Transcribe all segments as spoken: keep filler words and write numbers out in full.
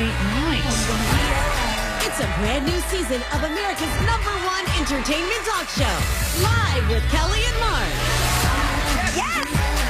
night. It's a brand new season of America's number one entertainment talk show. Live with Kelly and Mark. Yes!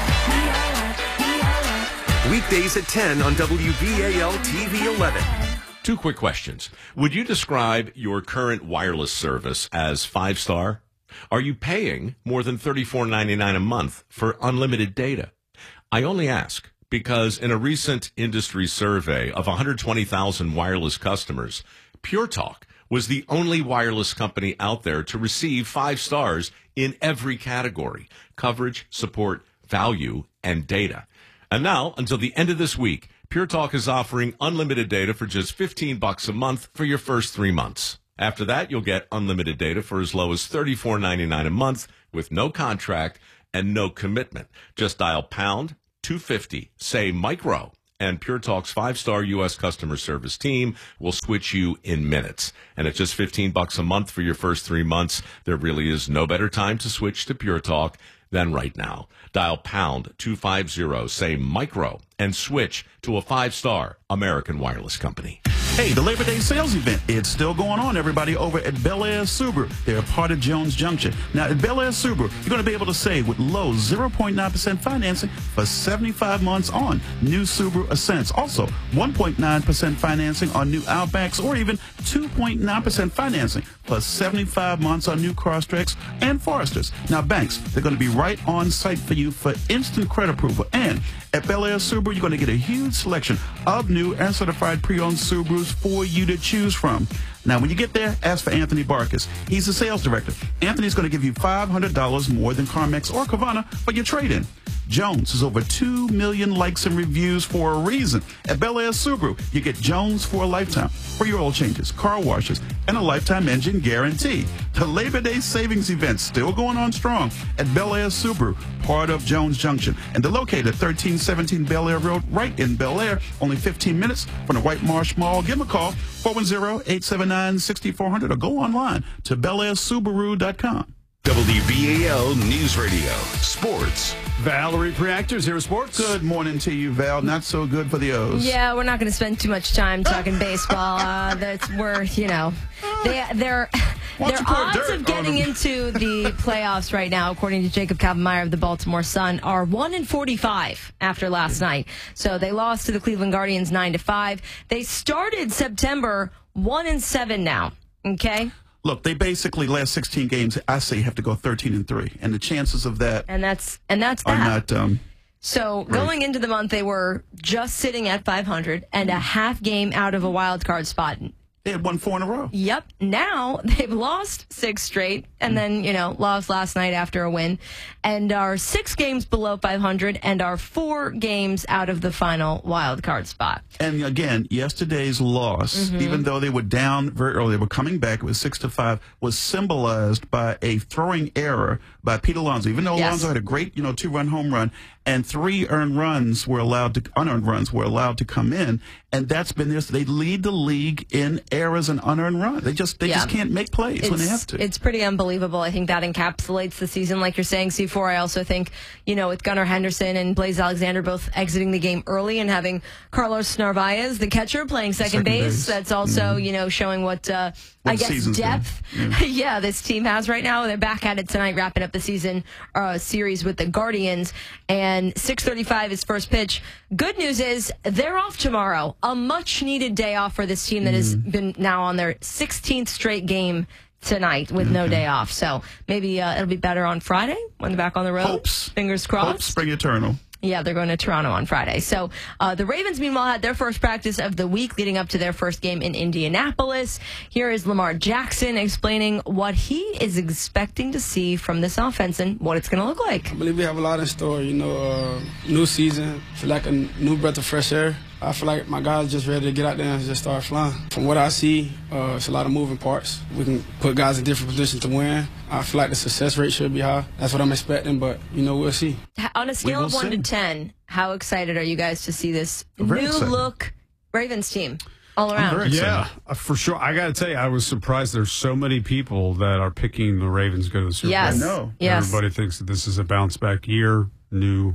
Weekdays at ten on W B A L T V eleven. Two quick questions. Would you describe your current wireless service as five-star? Are you paying more than thirty-four ninety-nine a month for unlimited data? I only ask because in a recent industry survey of one hundred twenty thousand wireless customers, Pure Talk was the only wireless company out there to receive five stars in every category: coverage, support, value, and data. And now, until the end of this week, Pure Talk is offering unlimited data for just fifteen bucks a month for your first three months. After that, you'll get unlimited data for as low as thirty-four ninety-nine a month with no contract and no commitment. Just dial pound two fifty, say micro, and Pure Talk's five-star U S customer service team will switch you in minutes. And at just fifteen bucks a month for your first three months, there really is no better time to switch to Pure Talk than right now. Dial pound two fifty, say micro, and switch to a five-star American wireless company. Hey, the Labor Day sales event, it's still going on, everybody, over at Bel Air Subaru. They're a part of Jones Junction. Now, at Bel Air Subaru, you're going to be able to save with low zero point nine percent financing for seventy-five months on new Subaru Ascents. Also, one point nine percent financing on new Outbacks, or even two point nine percent financing for seventy-five months on new Crosstreks and Foresters. Now, banks, they're going to be right on site for you for instant credit approval. And at Bel Air Subaru, you're going to get a huge selection of new and certified pre-owned Subarus for you to choose from. Now, when you get there, ask for Anthony Barkus. He's the sales director. Anthony's going to give you five hundred dollars more than CarMax or Carvana for your trade-in. Jones has over two million likes and reviews for a reason. At Bel Air Subaru, you get Jones for a lifetime for your oil changes, car washes, and a lifetime engine guarantee. The Labor Day savings event still going on strong at Bel Air Subaru, part of Jones Junction. And they're located at thirteen seventeen Bel Air Road, right in Bel Air, only fifteen minutes from the White Marsh Mall. Give them a call, four one zero, eight seven nine, six four zero zero, or go online to bel air subaru dot com. W B A L News Radio, sports. Valerie Preactors here with sports. Good morning to you, Val. Not so good for the O's. Yeah, we're not going to spend too much time talking baseball. Uh, that's where, you know, they, they're, their odds of getting into the playoffs right now, according to Jacob Kappenmeyer of the Baltimore Sun, are one in forty-five after last night. So they lost to the Cleveland Guardians nine to five. They started September one and seven now. Okay. Look, they basically last sixteen games, I say, have to go thirteen and three, and the chances of that, and that's and that's are that. not. Um, so right. Going into the month, they were just sitting at five hundred and a half game out of a wild card spot. They had won four in a row. Yep. Now they've lost six straight, and then, you know, lost last night after a win, and are six games below five hundred, and are four games out of the final wild card spot. And again, yesterday's loss, mm-hmm. even though they were down very early, they were coming back. It was six to five. Was symbolized by a throwing error by Pete Alonso. Even though yes. Alonso had a great, you know, two-run home run, and three earned runs were allowed to, unearned runs were allowed to come in, and that's been this. They lead the league in errors and unearned runs. They just they yeah. just can't make plays it's, when they have to. It's pretty unbelievable. I think that encapsulates the season, like you're saying, C four. I also think, you know, with Gunnar Henderson and Blaze Alexander both exiting the game early and having Carlos Narvaez, the catcher, playing second, second base, base, that's also, mm-hmm. you know, showing what, uh, what I guess, depth, yeah. yeah, this team has right now. They're back at it tonight, wrapping up the season uh, series with the Guardians, and six thirty-five is first pitch. Good news is they're off tomorrow, a much-needed day off for this team that mm-hmm. has been now on their sixteenth straight game tonight with okay. no day off. So maybe uh, it'll be better on Friday when they're back on the road. Hopes. Fingers crossed. Hopes spring eternal. Yeah, they're going to Toronto on Friday. So uh, the Ravens, meanwhile, had their first practice of the week leading up to their first game in Indianapolis. Here is Lamar Jackson explaining what he is expecting to see from this offense and what it's going to look like. I believe we have a lot in store. You know, uh, new season, feel like a new breath of fresh air. I feel like my guys just ready to get out there and just start flying. From what I see, uh, it's a lot of moving parts. We can put guys in different positions to win. I feel like the success rate should be high. That's what I'm expecting, but, you know, we'll see. On a scale of one see. to ten, how excited are you guys to see this Very new excited. look Ravens team all around? Yeah, for sure. I got to tell you, I was surprised there's so many people that are picking the Ravens to go to the Super Bowl. Yes. I know. Yes. Everybody thinks that this is a bounce-back year, new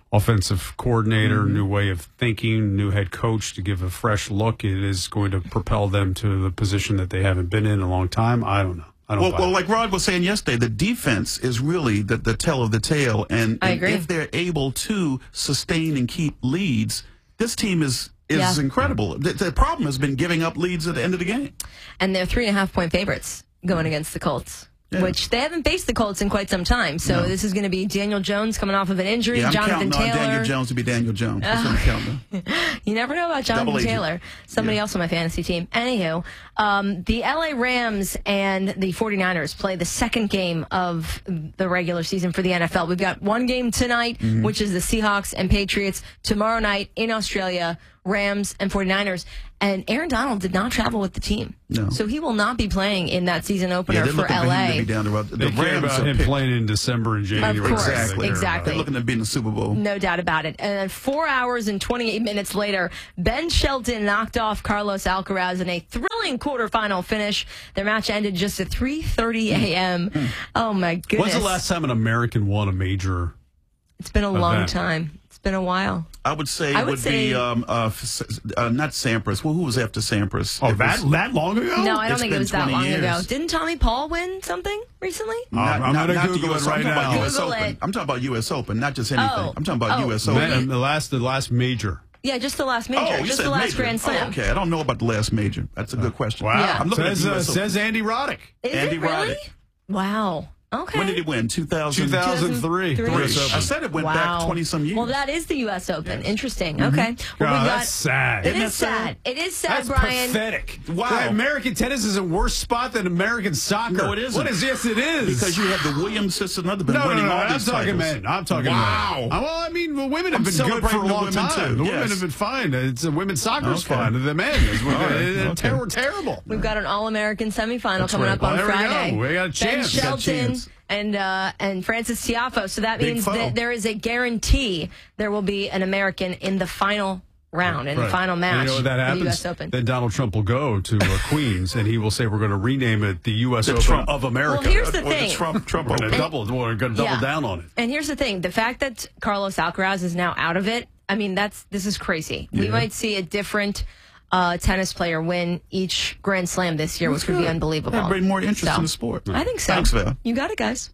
offensive coordinator, Mm-hmm. new way of thinking, new head coach to give a fresh look. It is going to propel them to the position that they haven't been in a long time. I don't know. I don't Well, buy well, it. like Rod was saying yesterday, the defense is really the, the tell of the tale. And, I and agree. if they're able to sustain and keep leads, this team is is Yeah. incredible. The, the problem has been giving up leads at the end of the game. And they're three and a half point favorites going against the Colts. Yeah. Which they haven't faced the Colts in quite some time. So No. this is going to be Daniel Jones coming off of an injury, Yeah, I'm Jonathan counting Taylor. on Daniel Jones to be Daniel Jones. That's what I'm counting on. You never know about Jonathan Double agent. Taylor. Somebody Yeah. else on my fantasy team. Anywho, um, the L A Rams and the 49ers play the second game of the regular season for the N F L. We've got one game tonight, Mm-hmm. which is the Seahawks and Patriots. Tomorrow night in Australia, Rams and 49ers. And Aaron Donald did not travel with the team. No. So he will not be playing in that season opener Yeah, they're for looking L for him to A. be down the road. The They care Rams about are him picked- playing in December and January. course, Exactly. exactly. They're looking to be in the Super Bowl. No doubt about it. And then four hours and twenty-eight minutes later, Ben Shelton knocked off Carlos Alcaraz in a thrilling quarterfinal finish. Their match ended just at three thirty a.m. Oh, my goodness. When's the last time an American won a major? It's been a long event? time. It's been a while. I would say I it would would say- be um, uh, f- uh, not Sampras. Well, who was after Sampras? Oh, It that was- that long ago? No, I don't it's think it been was that twenty long years. ago. Didn't Tommy Paul win something recently? Not, I'm not, gonna not the Google U S it right I'm talking about now. U S Google Open. it. I'm talking about U S Open, not just anything. Oh. I'm talking about Oh. U S Man, Open. and the last the last major. Yeah, just the last major. Oh, you just said the last major. Grand Slam. Oh, okay, I don't know about the last major. That's a good question. Wow. Yeah. I'm looking Says, at the uh, U S Open. says Andy Roddick. Is Andy it really? Roddick. Wow. Okay. When did he win? two thousand two thousand three. Three. U S I Open. said it went Wow. back twenty some years. Well, that is the U S Open. Yes. Interesting. Okay. Well, God, we got, that's sad. It Isn't is that sad? sad. It is sad, That's Brian. pathetic. Wow. Why, American tennis is a worse spot than American soccer. No, it isn't. What is yes? It is because you have the Williams sisters and others been no, no, winning no, all I'm these talking titles. men. I'm talking Wow. men. Uh, Well, I mean, the women have I'm been good for a celebrating the long women, time. too. The Yes. women have been fine. It's uh, women's soccer's Okay. fine. The men is All right. uh, Okay. ter- terrible. We've got an All-American semifinal That's coming right. up on Well, there we Friday. go. We got a Ben chance. We got a Shelton chance. and uh, and Francis Tiafoe. So that Big means foe. that there is a guarantee there will be an American in the final round, in the Right. final match You know what that of happens? the U S Open. Then Donald Trump will go to uh, Queens and he will say, "We're going to rename it the U S The Open Trump- of America." Well, here's the Or thing. the Trump, Trump we're going to Open. double. We're going to double Yeah. down on it. And here's the thing: the fact that Carlos Alcaraz is now out of it. I mean, that's this is crazy. We might see a different uh, tennis player win each Grand Slam this year, which would be Good. unbelievable. That'd bring more interest So, in the sport. I think so. Thanks, Val. You got it, guys.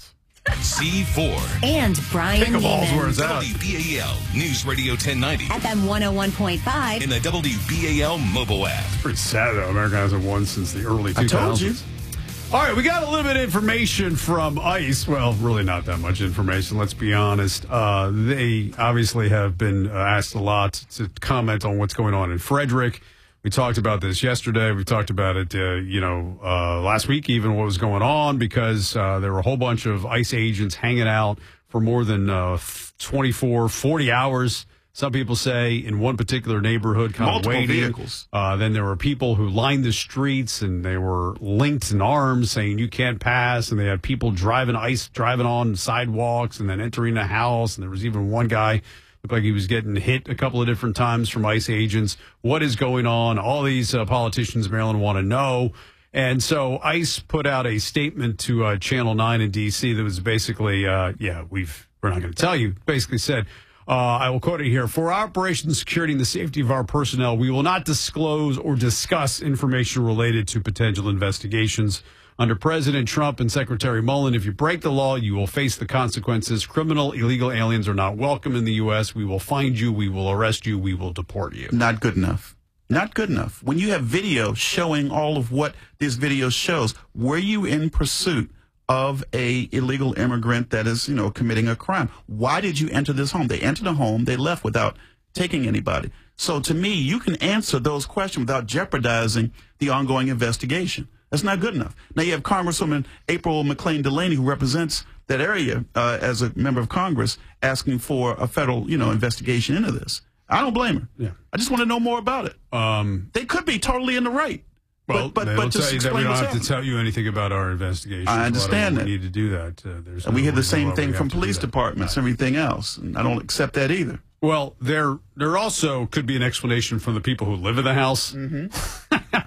C four. And Brian Pickleball's Neiman. where it's at. W B A L News Radio ten ninety. F M one oh one point five. In the W B A L mobile app. Pretty sad, though. America hasn't won since the early two I told thousands. you. All right, we got a little bit of information from ICE. Well, really not that much information, let's be honest. Uh, they obviously have been uh, asked a lot to comment on what's going on in Frederick. We talked about this yesterday. We talked about it, uh, you know, uh, last week, even what was going on, because uh, there were a whole bunch of ICE agents hanging out for more than uh, twenty-four, forty hours. Some people say in one particular neighborhood, kind Multiple of waiting. vehicles. Uh, then there were people who lined the streets and they were linked in arms saying you can't pass. And they had people driving ICE, driving on sidewalks and then entering a house. And there was even one guy looked like he was getting hit a couple of different times from ICE agents. What is going on? All these uh, politicians in Maryland want to know. And so ICE put out a statement to uh, Channel nine in D C that was basically, uh, yeah, we've, we're not going to tell you, basically said, Uh, I will quote it here. For our operation, security, and the safety of our personnel, we will not disclose or discuss information related to potential investigations. Under President Trump and Secretary Mullen, if you break the law, you will face the consequences. Criminal, illegal aliens are not welcome in the U S. We will find you. We will arrest you. We will deport you. Not good enough. Not good enough. When you have video showing all of what this video shows, were you in pursuit of a illegal immigrant that is, you know, committing a crime? Why did you enter this home? They entered a home, they left without taking anybody. So to me, you can answer those questions without jeopardizing the ongoing investigation. That's not good enough. Now you have Congresswoman April McClain Delaney, who represents that area uh, as a member of Congress, asking for a federal, you know, investigation into this. I don't blame her. Yeah. I just want to know more about it. Um, They could be totally in the right. well, but but, they'll but tell just you that we explain don't what's have to happening. tell you anything about our investigation. I understand We that. need to do that. Uh, there's And we no hear the reason same why we thing have from to do police that. departments and everything else. And I don't accept that either. Well, there there also could be an explanation from the people who live in the house. Mm-hmm. I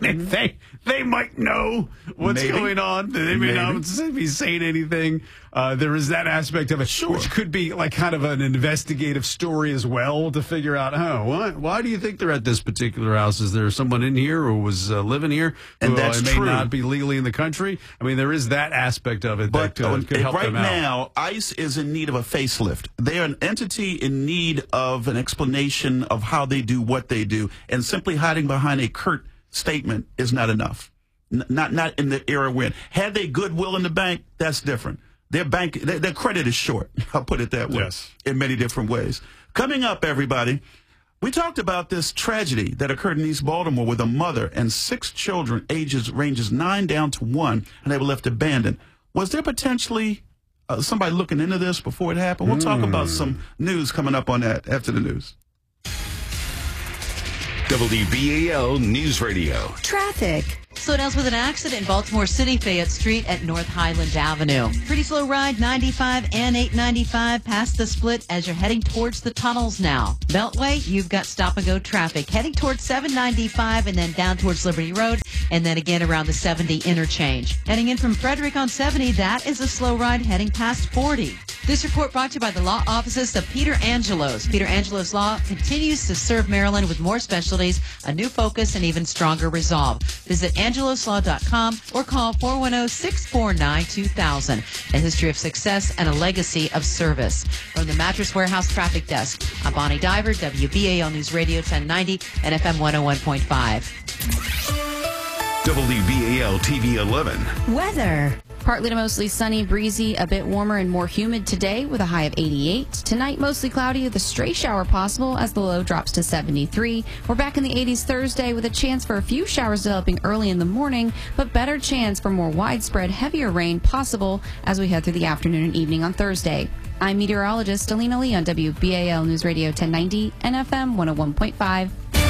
mean, they they might know what's Maybe. going on. They may Maybe. not be saying anything. Uh, there is that aspect of it, Sure. which could be like kind of an investigative story as well to figure out, oh, why, why do you think they're at this particular house? Is there someone in here who was uh, living here And who that's uh, may true. not be legally in the country? I mean, there is that aspect of it But that uh, uh, could help right them out. now, ICE is in need of a facelift. They're an entity in need of an explanation of how they do what they do, and simply hiding behind a curt statement is not enough. N- not not in the era we're in. Had they goodwill in the bank, that's different. Their bank, their, their credit is short. I'll put it that way. Yes. In many different ways. Coming up, everybody, we talked about this tragedy that occurred in East Baltimore with a mother and six children, ages ranges nine down to one, and they were left abandoned. Was there potentially uh, somebody looking into this before it happened? We'll talk about some news coming up on that after the news. W B A L News Radio. Traffic. Slow downs with an accident in Baltimore City, Fayette Street at North Highland Avenue. Pretty slow ride, ninety-five and eight ninety-five past the split as you're heading towards the tunnels now. Beltway, you've got stop and go traffic heading towards seven ninety-five and then down towards Liberty Road and then again around the seventy interchange. Heading in from Frederick on seventy, that is a slow ride heading past forty. This report brought to you by the law offices of Peter Angelos. Peter Angelos Law continues to serve Maryland with more specialties, a new focus, and even stronger resolve. Visit angelos law dot com or call four one zero, six four nine, two thousand. A history of success and a legacy of service. From the Mattress Warehouse Traffic Desk, I'm Bonnie Diver, W B A L News Radio ten ninety and F M one oh one point five. W B A L T V eleven. Weather. Partly to mostly sunny, breezy, a bit warmer and more humid today with a high of eighty-eight. Tonight, mostly cloudy with a stray shower possible as the low drops to seventy-three. We're back in the eighties Thursday with a chance for a few showers developing early in the morning, but better chance for more widespread, heavier rain possible as we head through the afternoon and evening on Thursday. I'm meteorologist Alina Lee on W B A L News Radio ten ninety and F M one oh one point five.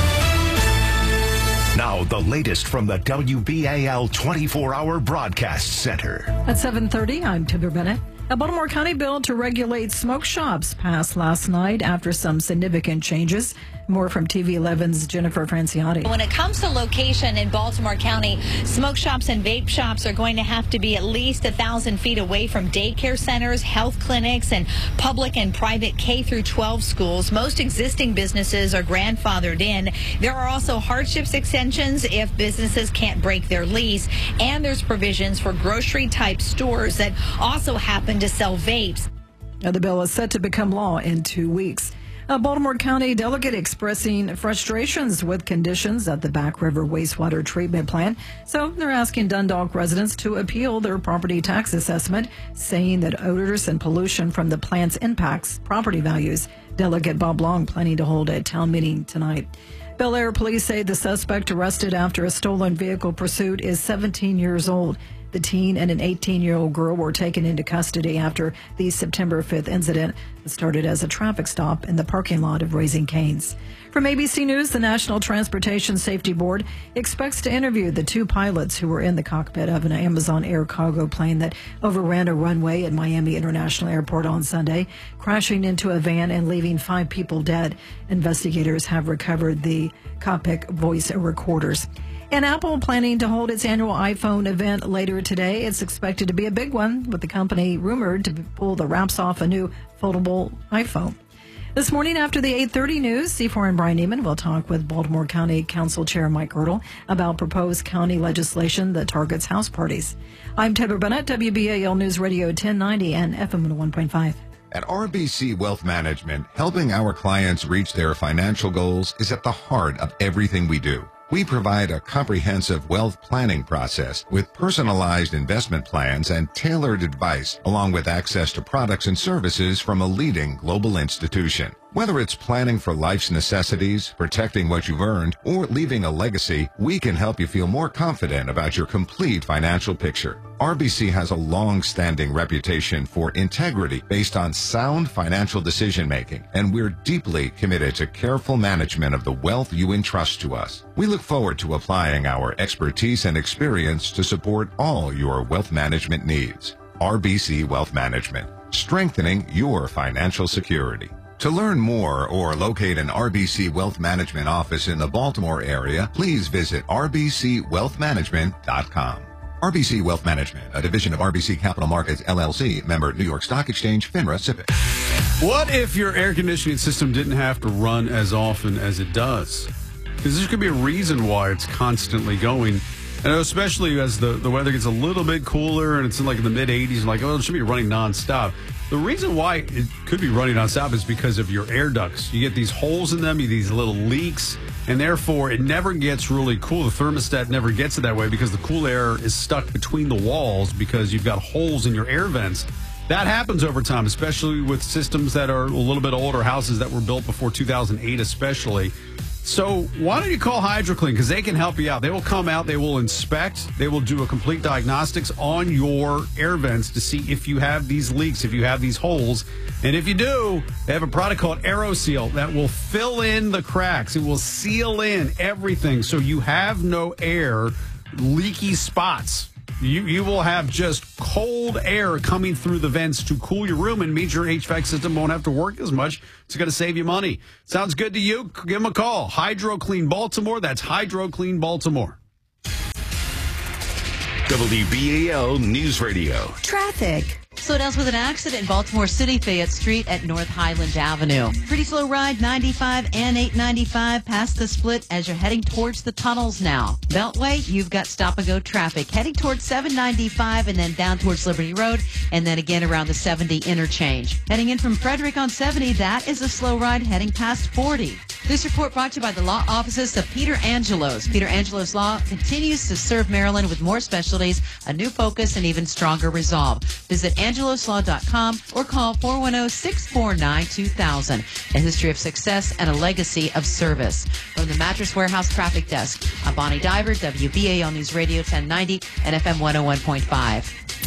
Now, the latest from the W B A L twenty-four hour Broadcast Center. At seven thirty, I'm Timber Bennett. A Baltimore County bill to regulate smoke shops passed last night after some significant changes. More from T V eleven's Jennifer Franciotti. When it comes to location in Baltimore County, smoke shops and vape shops are going to have to be at least a thousand feet away from daycare centers, health clinics, and public and private K through twelve schools. Most existing businesses are grandfathered in. There are also hardships extensions if businesses can't break their lease, and there's provisions for grocery-type stores that also happen to sell vapes. Now, the bill is set to become law in two weeks. A Baltimore County delegate expressing frustrations with conditions at the Back River wastewater treatment plant. So they're asking Dundalk residents to appeal their property tax assessment, saying that odors and pollution from the plant's impacts property values. Delegate Bob Long planning to hold a town meeting tonight. Bel Air police say the suspect arrested after a stolen vehicle pursuit is seventeen years old. The teen and an eighteen-year-old girl were taken into custody after the September fifth incident that started as a traffic stop in the parking lot of Raising Cane's. From A B C News, the National Transportation Safety Board expects to interview the two pilots who were in the cockpit of an Amazon Air cargo plane that overran a runway at Miami International Airport on Sunday, crashing into a van and leaving five people dead. Investigators have recovered the cockpit voice recorders. And Apple planning to hold its annual iPhone event later today. It's expected to be a big one, with the company rumored to pull the wraps off a new foldable iPhone. This morning after the eight thirty news, C four and Brian Neiman will talk with Baltimore County Council Chair Mike Girdle about proposed county legislation that targets house parties. I'm Deborah Bennett, W B A L News Radio ten ninety and F M one point five. At R B C Wealth Management, helping our clients reach their financial goals is at the heart of everything we do. We provide a comprehensive wealth planning process with personalized investment plans and tailored advice, along with access to products and services from a leading global institution. Whether it's planning for life's necessities, protecting what you've earned, or leaving a legacy, we can help you feel more confident about your complete financial picture. R B C has a long-standing reputation for integrity based on sound financial decision-making, and we're deeply committed to careful management of the wealth you entrust to us. We look forward to applying our expertise and experience to support all your wealth management needs. R B C Wealth Management, strengthening your financial security. To learn more or locate an R B C Wealth Management office in the Baltimore area, please visit r b c wealth management dot com. R B C Wealth Management, a division of R B C Capital Markets, L L C, member New York Stock Exchange, FINRA S I P C. What if your air conditioning system didn't have to run as often as it does? Because there could be a reason why it's constantly going. And especially as the, the weather gets a little bit cooler and it's in like in the mid eighties, like, oh, it should be running nonstop. The reason why it could be running nonstop is because of your air ducts. You get these holes in them, you these little leaks, and therefore it never gets really cool. The thermostat never gets it that way because the cool air is stuck between the walls because you've got holes in your air vents. That happens over time, especially with systems that are a little bit older, houses that were built before two thousand eight especially. So why don't you call HydroClean, because they can help you out. They will come out, they will inspect, they will do a complete diagnostics on your air vents to see if you have these leaks, if you have these holes. And if you do, they have a product called AeroSeal that will fill in the cracks. It will seal in everything so you have no air leaky spots. You you will have just cold air coming through the vents to cool your room, and means your H V A C system won't have to work as much. It's going to save you money. Sounds good to you? Give them a call. HydroClean Baltimore. That's HydroClean Baltimore. W B A L News Radio. Traffic. Slow downs with an accident in Baltimore City, Fayette Street at North Highland Avenue. Pretty slow ride, ninety-five and eight ninety-five past the split as you're heading towards the tunnels now. Beltway, you've got stop-and-go traffic heading towards seven ninety-five and then down towards Liberty Road and then again around the seventy interchange. Heading in from Frederick on seventy, that is a slow ride heading past forty. This report brought to you by the law offices of Peter Angelos. Peter Angelos Law continues to serve Maryland with more specialties, a new focus, and even stronger resolve. Visit angelos law dot com or call four one zero, six four nine, two thousand. A history of success and a legacy of service. From the Mattress Warehouse Traffic Desk, I'm Bonnie Diver, W B A L News Radio ten ninety and F M one oh one point five.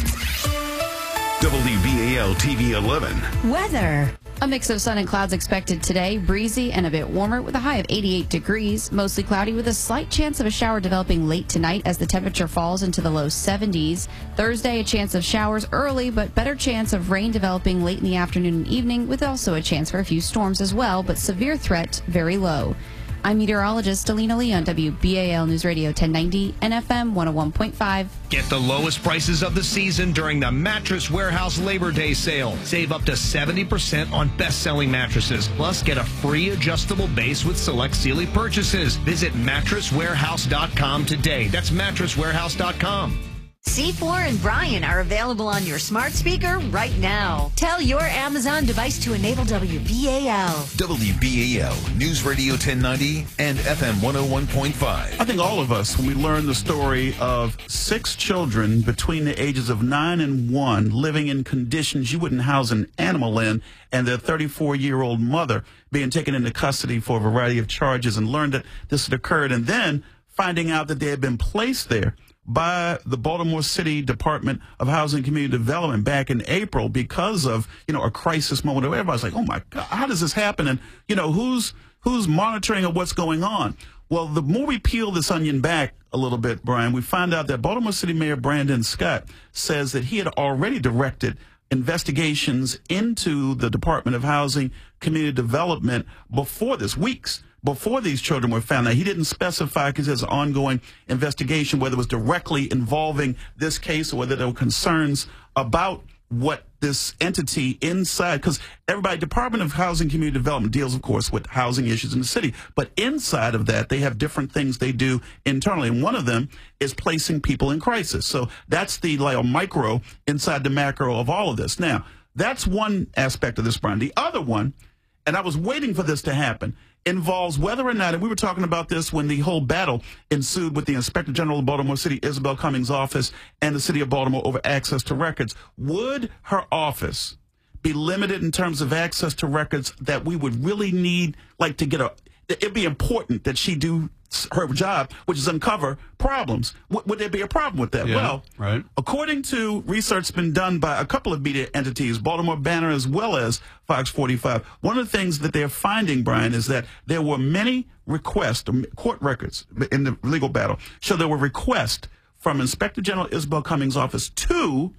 W B A L T V eleven. Weather. A mix of sun and clouds expected today, breezy and a bit warmer with a high of eighty-eight degrees, mostly cloudy with a slight chance of a shower developing late tonight as the temperature falls into the low seventies. Thursday, a chance of showers early, but better chance of rain developing late in the afternoon and evening, with also a chance for a few storms as well, but severe threat very low. I'm meteorologist Alina Lee on W B A L News Radio ten ninety and F M one oh one point five. Get the lowest prices of the season during the Mattress Warehouse Labor Day sale. Save up to seventy percent on best-selling mattresses. Plus, get a free adjustable base with select Sealy purchases. Visit mattress warehouse dot com today. That's mattress warehouse dot com. C four and Brian are available on your smart speaker right now. Tell your Amazon device to enable W B A L. W B A L News Radio ten ninety and F M one oh one point five. I think all of us, when we learn the story of six children between the ages of nine and one living in conditions you wouldn't house an animal in, and their thirty-four-year-old mother being taken into custody for a variety of charges, and learned that this had occurred, and then finding out that they had been placed there by the Baltimore City Department of Housing and Community Development back in April because of, you know, a crisis moment. Everybody's like, oh my God, how does this happen? And, you know, who's who's monitoring of what's going on? Well, the more we peel this onion back a little bit, Brian, we find out that Baltimore City Mayor Brandon Scott says that he had already directed investigations into the Department of Housing Community Development before this, weeks before these children were found. Now, he didn't specify, because there's an ongoing investigation, whether it was directly involving this case or whether there were concerns about what this entity inside, because everybody, Department of Housing Community Development deals, of course, with housing issues in the city. But inside of that, they have different things they do internally. And one of them is placing people in crisis. So that's the like, micro inside the macro of all of this. Now, that's one aspect of this, Brian. The other one, and I was waiting for this to happen, involves whether or not, and we were talking about this when the whole battle ensued with the Inspector General of Baltimore City, Isabel Cummings' office, and the city of Baltimore over access to records. Would her office be limited in terms of access to records that we would really need, like to get a, it'd be important that she do her job, which is uncover problems. W- would there be a problem with that? Yeah, well, right. According to research been done by a couple of media entities, Baltimore Banner as well as Fox forty-five, one of the things that they're finding, Brian, is that there were many requests, court records in the legal battle, show there were requests from Inspector General Isabel Cummings' office to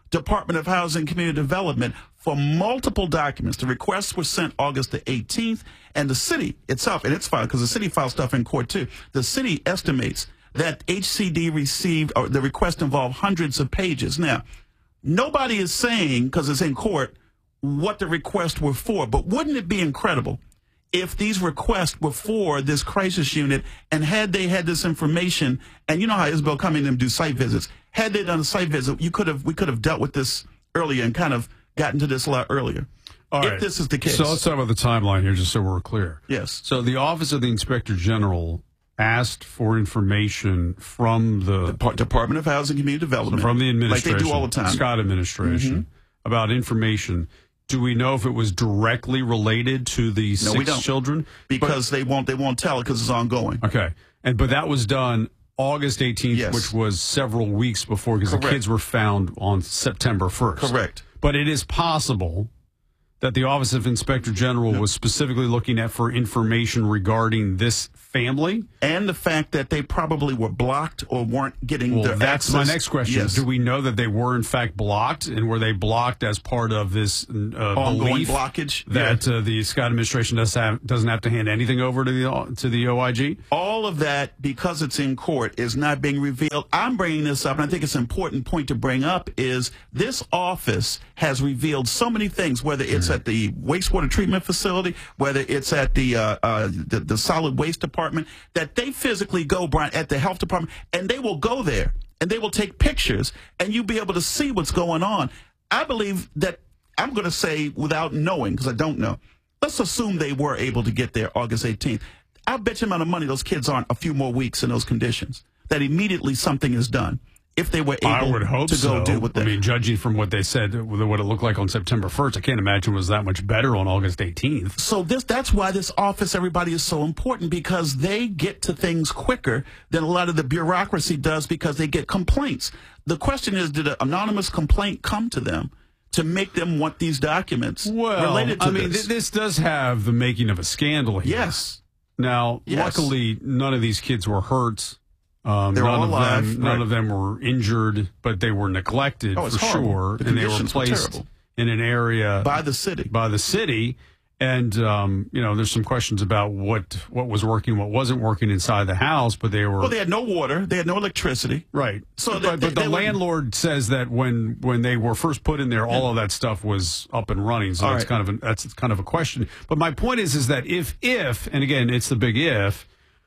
Department of Housing and Community Development for multiple documents. The requests were sent August the eighteenth, and the city itself, and it's filed because the city filed stuff in court too. The city estimates that H C D received, or the request involved hundreds of pages. Now, nobody is saying, because it's in court, what the requests were for, but wouldn't it be incredible if these requests were for this crisis unit, and had they had this information, and you know how Isabel coming in and do site visits, had they done a site visit, you could have we could have dealt with this earlier and kind of gotten to this a lot earlier. All if right. this is the case. So let's talk about the timeline here, just so we're clear. Yes. So the Office of the Inspector General asked for information from the Dep- Department of Housing and Community Development, from the administration, like they do all the time, Scott administration, Mm-hmm. about information. Do we know if it was directly related to the No, six we don't. children? Because they won't they won't tell it because it's ongoing. Okay, and but that was done August eighteenth, Yes. which was several weeks before, because the Correct. kids were found on September first. Correct. But it is possible that the Office of Inspector General was specifically looking at for information regarding this family. And the fact that they probably were blocked or weren't getting Well, their that's access. my next question. Yes. Do we know that they were in fact blocked, and were they blocked as part of this uh, Ongoing belief blockage? that uh, the Scott administration does have, doesn't have to hand anything over to the to the O I G? All of that, because it's in court, is not being revealed. I'm bringing this up, and I think it's an important point to bring up, is this office has revealed so many things, whether it's at the wastewater treatment facility, whether it's at the, uh, uh, the the solid waste department, that they physically go, Brian, at the health department, and they will go there, and they will take pictures, and you'll be able to see what's going on. I believe that, I'm going to say without knowing, because I don't know, let's assume they were able to get there August eighteenth. I bet you amount of money those kids aren't a few more weeks in those conditions, that immediately something is done if they were able I would hope to go so. deal with that. I mean, judging from what they said, what it looked like on September first, I can't imagine it was that much better on August eighteenth. So this that's why this office, everybody, is so important, because they get to things quicker than a lot of the bureaucracy does, because they get complaints. The question is, did an anonymous complaint come to them to make them want these documents Well, related to I mean, this? th- this does have the making of a scandal here. Yes. Now, Yes. luckily, none of these kids were hurt. Um, They're none all of alive, them, none right. of them were injured, but they were neglected Oh, it's for horrible. sure, The and they were conditions were placed terrible. in an area By the city. By the city, and um, you know, there's some questions about what what was working, what wasn't working inside the house, but they were Well, they had no water. They had no electricity. right. So but, they- but they- the they were- landlord says that when when they were first put in there, all of that stuff was up and running. So All that's right. kind of an, that's kind of a question. But my point is, is that if if and again, it's the big if.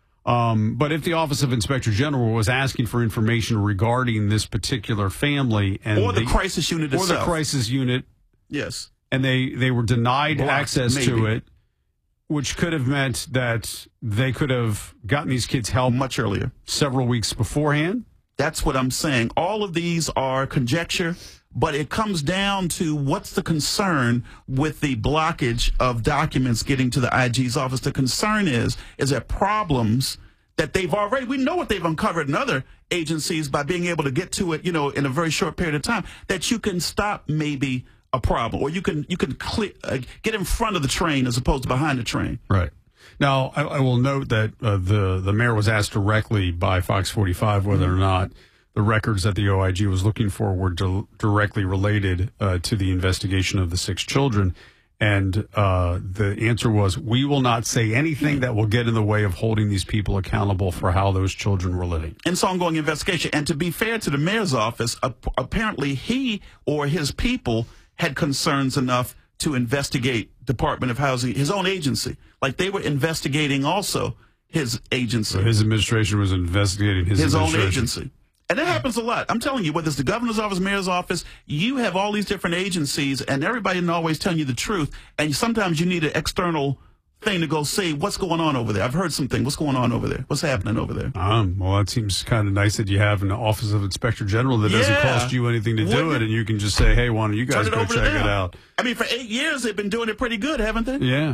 Um, but if the Office of Inspector General was asking for information regarding this particular family and Or the crisis unit or itself. the crisis unit, Yes. and they, they were denied Blocked, access to maybe. it, which could have meant that they could have gotten these kids help Much earlier. several weeks beforehand. That's what I'm saying. All of these are conjecture, but it comes down to what's the concern with the blockage of documents getting to the I G's office. The concern is, is that problems that they've already, we know what they've uncovered in other agencies by being able to get to it, you know, in a very short period of time, that you can stop maybe a problem, or you can, you can clear, uh, get in front of the train as opposed to behind the train. Right. Now, I, I will note that uh, the, the mayor was asked directly by Fox forty-five whether or not the records that the O I G was looking for were di- directly related uh, to the investigation of the six children. And uh, the answer was, we will not say anything that will get in the way of holding these people accountable for how those children were living. And it's ongoing investigation. And to be fair to the mayor's office, ap- apparently he or his people had concerns enough to investigate Department of Housing, his own agency. Like they were investigating also his agency. So his administration was investigating his, his own administration. agency. And that happens a lot. I'm telling you, whether it's the governor's office, mayor's office, you have all these different agencies, and everybody isn't always telling you the truth. And sometimes you need an external thing to go see what's going on over there. I've heard something. What's going on over there? What's happening over there? Um, well, that seems kind of nice that you have an Office of Inspector General that doesn't Yeah. cost you anything to do Wouldn't it, it? and you can just say, hey, why don't you guys Turn it go over to check them. it out? I mean, for eight years, they've been doing it pretty good, haven't they? Yeah.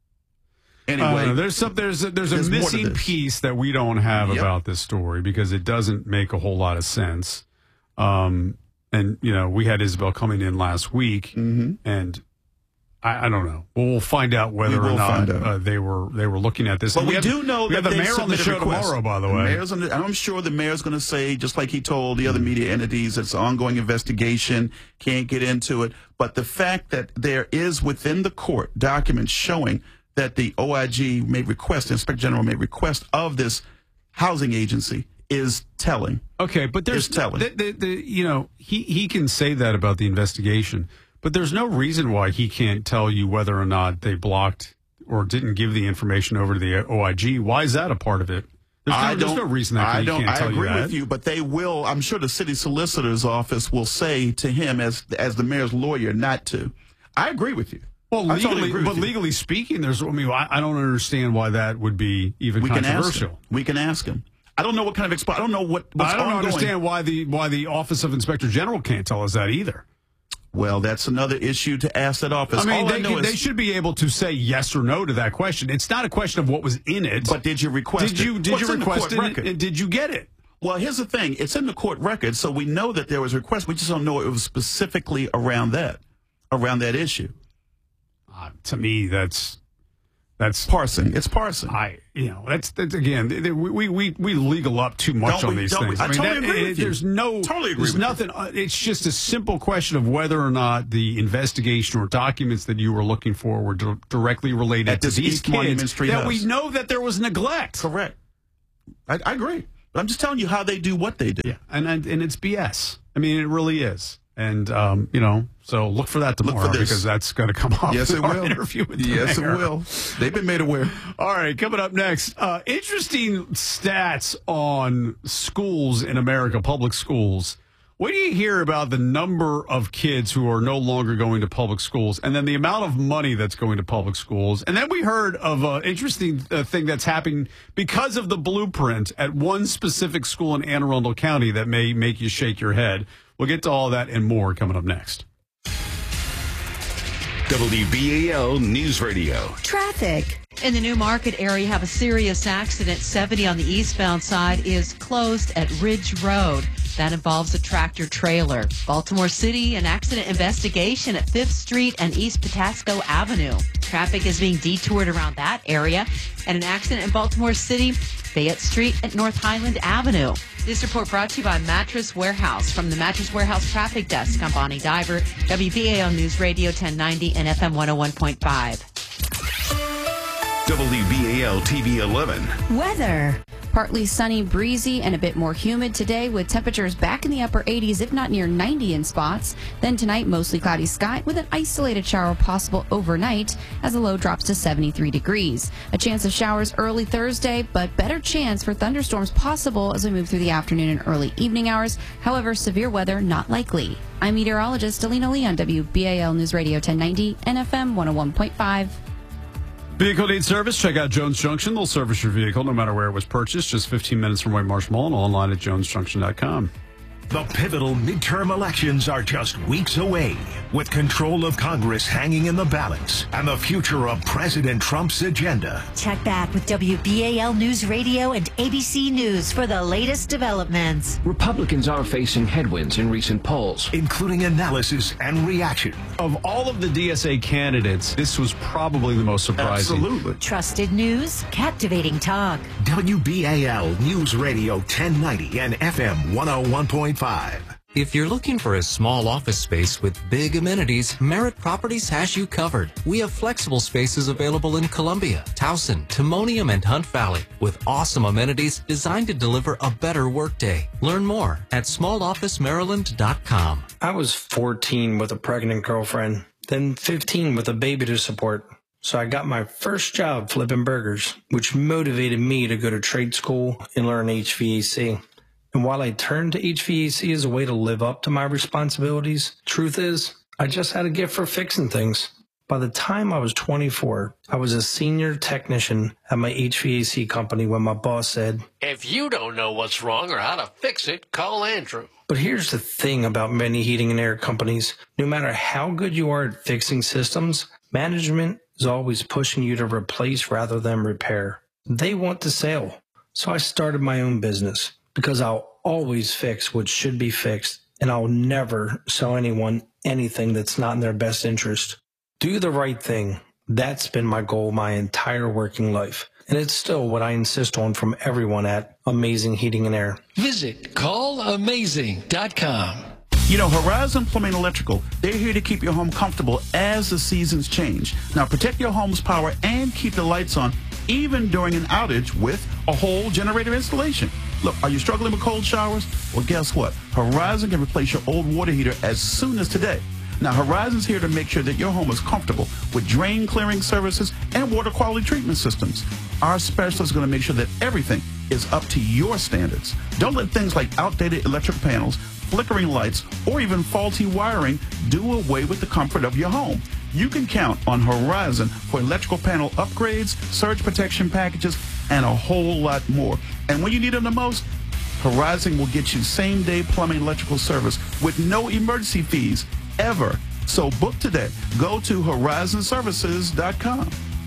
Anyway, Uh, there's some there's a, there's a there's more to missing this. piece that we don't have Yep. about this story because it doesn't make a whole lot of sense. Um, and you know, we had Isabel coming in last week, Mm-hmm. and I, I don't know. Well, we'll find out whether We or will not find out. uh, they were they were looking at this. But And we have- do know we that have the they've mayor on the submitted show a request. tomorrow, by the The way. mayor's on the, I'm sure the mayor's going to say, just like he told the other media entities, it's an ongoing investigation, can't get into it. But the fact that there is within the court documents showing that the O I G made request, the Inspector General made request of this housing agency is telling. Okay, but there's It's telling. The, the, the, you know, he, he can say that about the investigation, but there's no reason why he can't tell you whether or not they blocked or didn't give the information over to the O I G. Why is that a part of it? There's no, I there's don't, no reason that I he don't. can't tell I agree you that. with you, but they will. I'm sure the city solicitor's office will say to him, as as the mayor's lawyer, not to. I agree with you. Well, I legally, totally agree but with you. legally speaking, there's. I mean, I, I don't understand why that would be even We can ask him. controversial. We can ask him. I don't know what kind of expo- I don't know what. What's I don't ongoing. understand why the why the Office of Inspector General can't tell us that either. Well, that's another issue to ask that office. I mean, All they, I know could- is, they should be able to say yes or no to that question. It's not a question of what was in it. But did you request Did it? you did What's you in the request court it? record? And did you get it? Well, here's the thing. It's in the court record, so we know that there was a request. We just don't know it was specifically around that, around that issue. Uh, to me, that's that's parsing. It's parsing. I, you know, that's, that's again, th- th- we, we, we legal up too much Don't on we- these don't we? things. I totally that- agree it- with you. There's no, Totally agree there's with you. nothing. Uh, it's just a simple question of whether or not the investigation or documents that you were looking for were di- directly related At to this these East Monument kids. Street that house. we know that there was neglect. Correct. I, I agree. But I'm just telling you how they do what they do. Yeah, and and, and it's B S. I mean, it really is. And um, you know, so look for that tomorrow for this. because that's going to come up. Yes, in it our will. Interview with the Yes, it mayor. will. They've been made aware. All right, coming up next, uh, interesting stats on schools in America, public schools. What do you hear about the number of kids who are no longer going to public schools, and then the amount of money that's going to public schools? And then we heard of an interesting uh, thing that's happening because of the blueprint at one specific school in Anne Arundel County that may make you shake your head. We'll get to all that and more coming up next. W B A L News Radio. Traffic. In the New Market area, have a serious accident. seventy on the eastbound side is closed at Ridge Road. That involves a tractor trailer. Baltimore City, an accident investigation at fifth Street and East Patasco Avenue. Traffic is being detoured around that area. And an accident in Baltimore City, Fayette Street at North Highland Avenue. This report brought to you by Mattress Warehouse. From the Mattress Warehouse Traffic Desk, I'm Bonnie Diver, W B A L News Radio ten ninety and F M one oh one point five. W B A L T V eleven. Weather. Partly sunny, breezy, and a bit more humid today with temperatures back in the upper eighties, if not near ninety in spots. Then tonight, mostly cloudy sky with an isolated shower possible overnight as the low drops to seventy-three degrees. A chance of showers early Thursday, but better chance for thunderstorms possible as we move through the afternoon and early evening hours. However, severe weather not likely. I'm meteorologist Alina Lee on W B A L News Radio ten ninety and F M one oh one point five. Vehicle needs service? Check out Jones Junction. They'll service your vehicle no matter where it was purchased. Just fifteen minutes from White Marsh Mall and online at jones junction dot com. The pivotal midterm elections are just weeks away, with control of Congress hanging in the balance and the future of President Trump's agenda. Check back with W B A L News Radio and A B C News for the latest developments. Republicans are facing headwinds in recent polls, including analysis and reaction. Of all of the D S A candidates, this was probably the most surprising. Absolutely. Trusted news, captivating talk. W B A L News Radio ten ninety and F M one oh one point five. If you're looking for a small office space with big amenities, Merritt Properties has you covered. We have flexible spaces available in Columbia, Towson, Timonium, and Hunt Valley with awesome amenities designed to deliver a better workday. Learn more at small office maryland dot com. I was fourteen with a pregnant girlfriend, then fifteen with a baby to support. So I got my first job flipping burgers, which motivated me to go to trade school and learn H V A C. And while I turned to H V A C as a way to live up to my responsibilities, truth is, I just had a gift for fixing things. By the time I was twenty-four, I was a senior technician at my H V A C company when my boss said, "If you don't know what's wrong or how to fix it, call Andrew." But here's the thing about many heating and air companies. No matter how good you are at fixing systems, management is always pushing you to replace rather than repair. They want the sale. So I started my own business because I'll always fix what should be fixed, and I'll never sell anyone anything that's not in their best interest. Do the right thing. That's been my goal my entire working life. And it's still what I insist on from everyone at Amazing Heating and Air. Visit call amazing dot com. You know, Horizon Plumbing Electrical, they're here to keep your home comfortable as the seasons change. Now, protect your home's power and keep the lights on, even during an outage with a whole generator installation. Look, are you struggling with cold showers? Well, guess what? Horizon can replace your old water heater as soon as today. Now, Horizon's here to make sure that your home is comfortable with drain clearing services and water quality treatment systems. Our specialists are going to make sure that everything is up to your standards. Don't let things like outdated electric panels, flickering lights, or even faulty wiring do away with the comfort of your home. You can count on Horizon for electrical panel upgrades, surge protection packages, and a whole lot more. And when you need them the most, Horizon will get you same-day plumbing electrical service with no emergency fees ever. So book today. Go to horizon services dot com.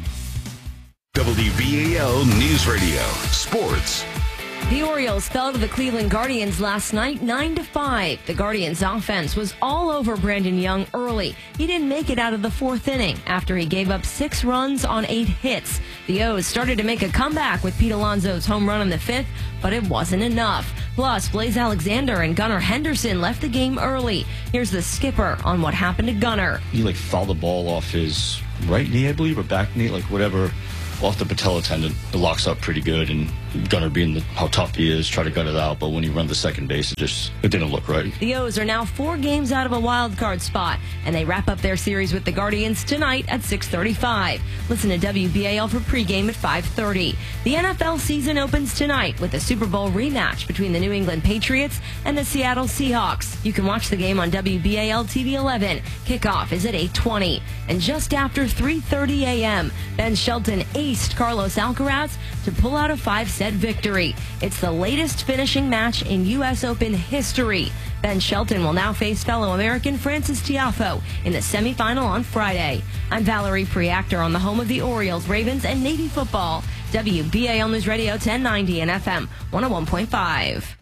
W B A L News Radio Sports. The Orioles fell to the Cleveland Guardians last night, nine to five. The Guardians' offense was all over Brandon Young early. He didn't make it out of the fourth inning after he gave up six runs on eight hits. The O's started to make a comeback with Pete Alonso's home run in the fifth, but it wasn't enough. Plus, Blaze Alexander and Gunnar Henderson left the game early. Here's the skipper on what happened to Gunnar. He like fouled the ball off his right knee, I believe, or back knee, like whatever. Off the patella tendon, it locks up pretty good, and Gunnar, being the, how tough he is, try to gut it out, but when he runs the second base, it just it didn't look right. The O's are now four games out of a wild card spot, and they wrap up their series with the Guardians tonight at six thirty-five. Listen to W B A L for pregame at five thirty. The N F L season opens tonight with a Super Bowl rematch between the New England Patriots and the Seattle Seahawks. You can watch the game on W B A L T V eleven. Kickoff is at eight twenty. And just after three thirty a.m., Ben Shelton aced Carlos Alcaraz to pull out a five-set victory. It's the latest finishing match in U S Open history. Ben Shelton will now face fellow American Francis Tiafoe in the semifinal on Friday. I'm Valerie Preactor on the home of the Orioles, Ravens, and Navy football. W B A L News Radio ten ninety and F M one oh one point five.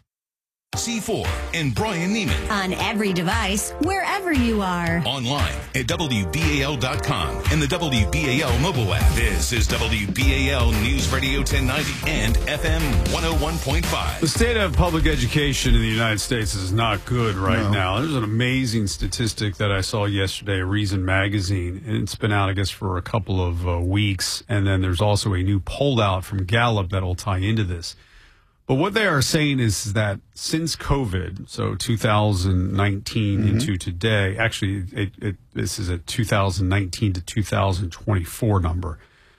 C four and Brian Neiman. On every device, wherever you are. Online at W B A L dot com and the W B A L mobile app. This is W B A L News Radio ten ninety and F M one oh one point five. The state of public education in the United States is not good right No. now. There's an amazing statistic that I saw yesterday, Reason Magazine, and it's been out, I guess, for a couple of uh, weeks. And then there's also a new poll out from Gallup that will tie into this. But what they are saying is that since COVID, so two thousand nineteen Mm-hmm. into today, actually, it, it, this is a two thousand nineteen to two thousand twenty-four number,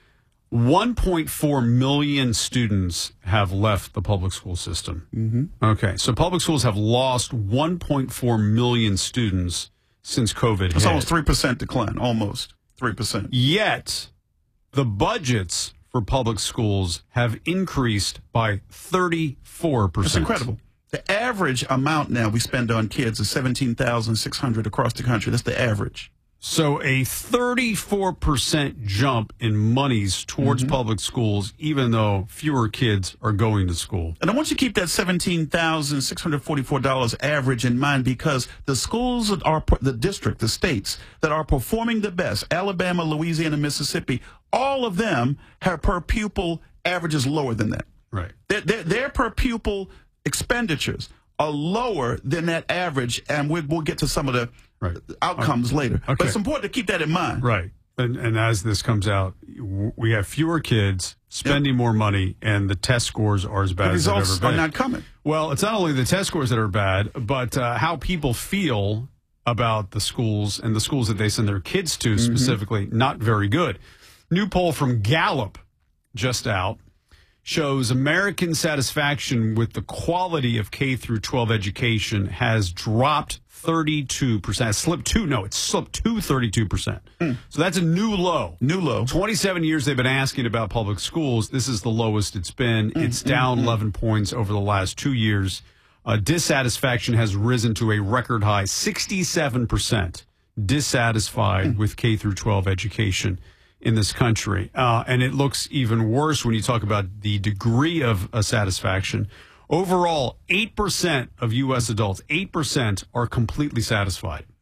one point four million students have left the public school system. Mm-hmm. Okay, so public schools have lost one point four million students since COVID It's hit. almost three percent decline, almost three percent. Yet, the budgets for public schools have increased by thirty-four percent. It's incredible. The average amount now we spend on kids is seventeen thousand six hundred dollars across the country. That's the average. So a thirty-four percent jump in monies towards Mm-hmm. public schools, even though fewer kids are going to school. And I want you to keep that seventeen thousand six hundred forty-four dollars average in mind, because the schools that are, the district, the states that are performing the best, Alabama, Louisiana, Mississippi, all of them have per pupil averages lower than that. Right. Their, their, their per pupil expenditures are lower than that average, and we, we'll get to some of the right. outcomes uh, later. Okay. But it's important to keep that in mind. Right. And, and as this comes out, w- we have fewer kids spending yep. more money, and the test scores are as bad the as they've results ever been. are not coming. Well, it's not only the test scores that are bad, but uh, how people feel about the schools and the schools that they send their kids to Mm-hmm. specifically, not very good. New poll from Gallup, just out, shows American satisfaction with the quality of K through twelve education has dropped thirty-two percent. It's slipped to, no, it's slipped to thirty-two percent. Mm. So that's a new low. New low. twenty-seven years they've been asking about public schools. This is the lowest it's been. Mm, it's down mm, eleven mm. points over the last two years. Uh, dissatisfaction has risen to a record high, sixty-seven percent dissatisfied mm. with K through twelve education in this country. Uh, and it looks even worse when you talk about the degree of uh, satisfaction. Overall, eight percent of U S adults, eight percent are completely satisfied.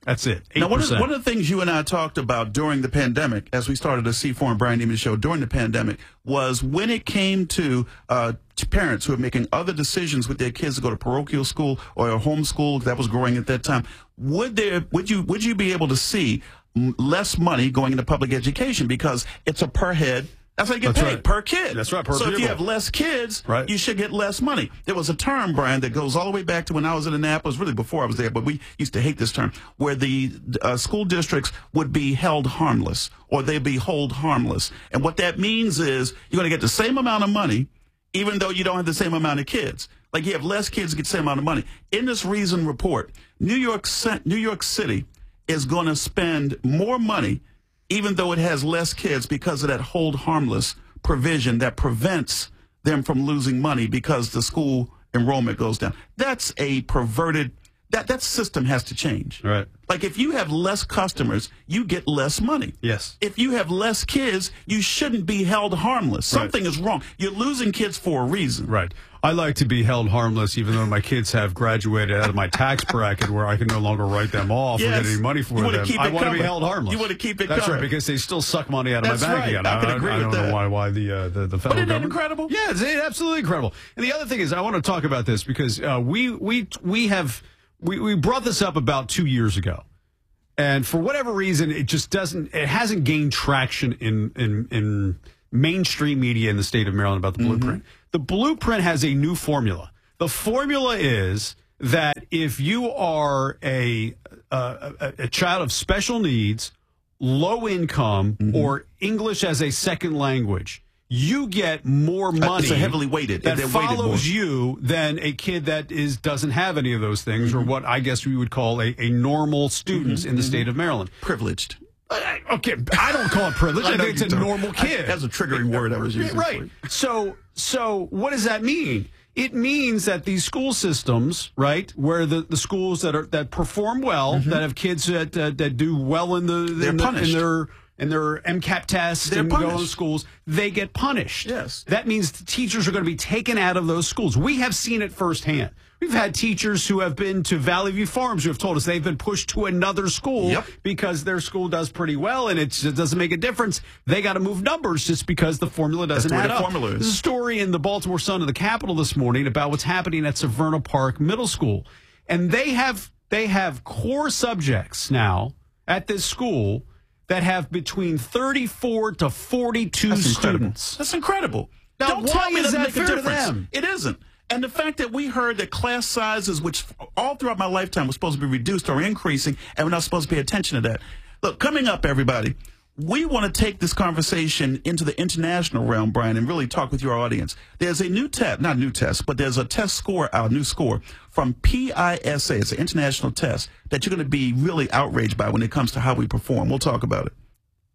That's it. eight percent. Now, one of, one of the things you and I talked about during the pandemic, as we started the C four and Brian Neiman show during the pandemic, was when it came to uh, parents who are making other decisions with their kids to go to parochial school or a homeschool that was growing at that time, would there would you would you be able to see less money going into public education because it's a per head? That's how you get That's paid, right. per kid. That's right, per So if you pupil. have less kids, Right. you should get less money. There was a term, Brian, that goes all the way back to when I was in Annapolis, really before I was there, but we used to hate this term, where the uh, school districts would be held harmless, or they'd be hold harmless. And what that means is you're going to get the same amount of money, even though you don't have the same amount of kids. Like you have less kids, you get the same amount of money. In this Reason report, New York, New York City is going to spend more money even though it has less kids because of that hold harmless provision that prevents them from losing money because the school enrollment goes down. That's a perverted, that, that system has to change. Right. Like if you have less customers, you get less money. Yes. If you have less kids, you shouldn't be held harmless. Right. Something is wrong. You're losing kids for a reason. Right. I like to be held harmless, even though my kids have graduated out of my tax bracket where I can no longer write them off Yes. or get any money for You wanna them. keep I it want to be covered. held harmless. You wanna keep it That's covered. right, because they still suck money out of That's my bank right. account. I can I, agree I with don't that. know why why the uh, the, the federal Isn't that government. incredible? Yeah, it's absolutely incredible. And the other thing is, I want to talk about this because uh, we we we have we, we brought this up about two years ago. And for whatever reason, it just doesn't, it hasn't gained traction in, in, in mainstream media in the state of Maryland about the blueprint. The blueprint has a new formula. The formula is that if you are a, a, a, a child of special needs, low income, or English as a second language, you get more money. It's a heavily weighted. That They're weighted follows more. you than a kid that is doesn't have any of those things, or what I guess we would call a, a normal student in the state of Maryland. Privileged. Okay, I don't call it privilege. I, I know think it's you a don't. normal kid. I- that's a triggering word I was using. Right. for you. So, so what does that mean? It means that these school systems, right, where the, the schools that are that perform well, that have kids that uh, that do well in the They're in, the, in punished. their in their MCAT tests They're and go punished. to schools, they get punished. Yes. That means the teachers are going to be taken out of those schools. We have seen it firsthand. We've had teachers who have been to Valley View Farms who have told us they've been pushed to another school Yep. because their school does pretty well and it's, it doesn't make a difference. They got to move numbers just because the formula doesn't the way add the up. formula is. There's a story in the Baltimore Sun of the Capitol this morning about what's happening at Severna Park Middle School. And they have they have core subjects now at this school that have between thirty-four to forty-two That's incredible. students. That's incredible. Now, Don't why tell me it is doesn't that make fair a to difference. them? It isn't. And the fact that we heard that class sizes, which all throughout my lifetime was supposed to be reduced or increasing, and we're not supposed to pay attention to that. Look, coming up, everybody, we want to take this conversation into the international realm, Brian, and really talk with your audience. There's a new test, not new test, but there's a test score, our new score from P I S A. It's an international test that you're going to be really outraged by when it comes to how we perform. We'll talk about it.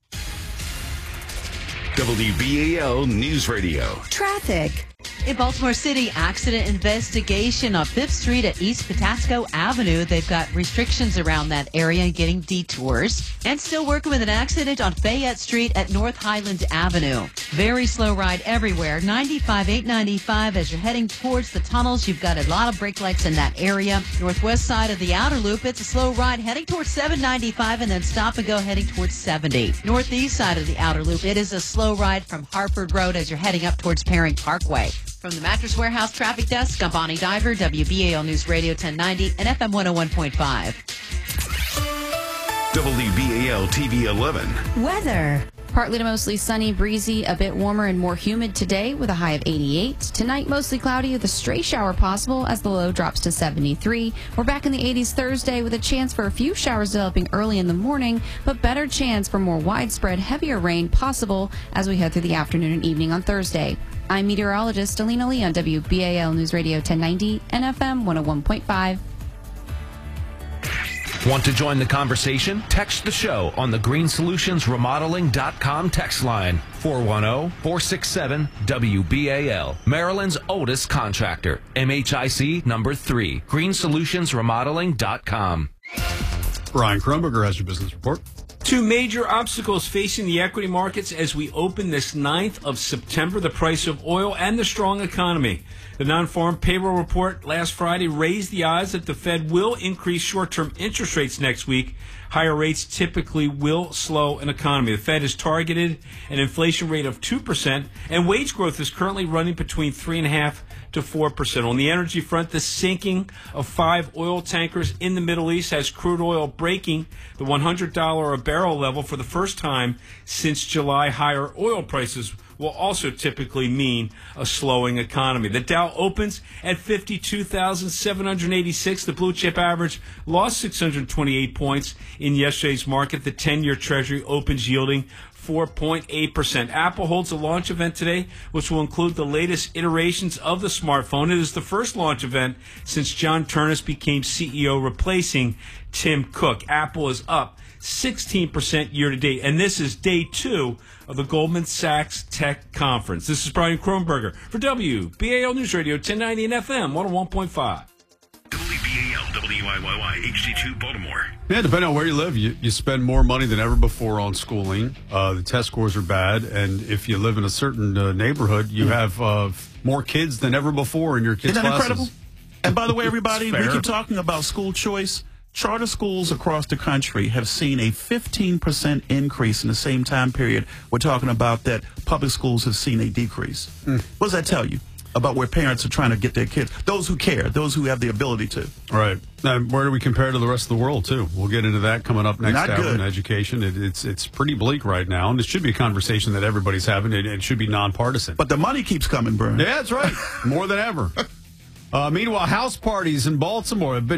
W B A L News Radio. Traffic. In Baltimore City, accident investigation on Fifth Street at East Patapsco Avenue. They've got restrictions around that area and getting detours. And still working with an accident on Fayette Street at North Highland Avenue. Very slow ride everywhere. ninety-five, eight ninety-five as you're heading towards the tunnels. You've got a lot of brake lights in that area. Northwest side of the outer loop, it's a slow ride heading towards seven ninety-five and then stop and go heading towards seventy. Northeast side of the outer loop, it is a slow ride from Harford Road as you're heading up towards Paring Parkway. From the Mattress Warehouse Traffic Desk, I'm Bonnie Diver, W B A L News Radio ten ninety and F M one oh one point five. W B A L T V eleven. Weather. Partly to mostly sunny, breezy, a bit warmer and more humid today with a high of eighty-eight. Tonight, mostly cloudy with a stray shower possible as the low drops to seventy-three. We're back in the eighties Thursday with a chance for a few showers developing early in the morning, but better chance for more widespread, heavier rain possible as we head through the afternoon and evening on Thursday. I'm meteorologist Alina Lee on W B A L News Radio ten ninety and F M one oh one point five. Want to join the conversation? Text the show on the green solutions remodeling dot com text line four one zero, four six seven, W B A L. Maryland's oldest contractor. M H I C number three. green solutions remodeling dot com. Brian Kronberger has your business report. Two major obstacles facing the equity markets as we open this ninth of September, the price of oil and the strong economy. The non-farm payroll report last Friday raised the odds that the Fed will increase short-term interest rates next week. Higher rates typically will slow an economy. The Fed has targeted an inflation rate of two percent, and wage growth is currently running between three point five percent to four percent. On the energy front, the sinking of five oil tankers in the Middle East has crude oil breaking the one hundred dollars a barrel level for the first time since July. Higher oil prices will also typically mean a slowing economy. The Dow opens at fifty-two thousand seven hundred eighty-six. The blue chip average lost six hundred twenty-eight points in yesterday's market. The ten-year Treasury opens yielding four point eight percent. Apple holds a launch event today, which will include the latest iterations of the smartphone. It is the first launch event since John Ternus became C E O, replacing Tim Cook. Apple is up sixteen percent year to date, and this is day two of the Goldman Sachs Tech Conference. This is Brian Kronberger for W B A L News Radio ten ninety and F M one oh one point five. W B A L, W I Y Y, H D two, Baltimore. Yeah, depending on where you live, you, you spend more money than ever before on schooling. Uh, the test scores are bad, and if you live in a certain uh, neighborhood, you have uh, more kids than ever before in your kids' Isn't that classes. incredible? And by the way, everybody, we Fair. keep talking about school choice. Charter schools across the country have seen a fifteen percent increase in the same time period. We're talking about that public schools have seen a decrease. Mm. What does that tell you about where parents are trying to get their kids? Those who care, those who have the ability to. Right. And where do we compare to the rest of the world, too? We'll get into that coming up next Not hour good. in education. It, it's it's pretty bleak right now, and it should be a conversation that everybody's having. It, it should be nonpartisan. But the money keeps coming, Brian. Yeah, that's right. More than ever. Uh, meanwhile, house parties in Baltimore have been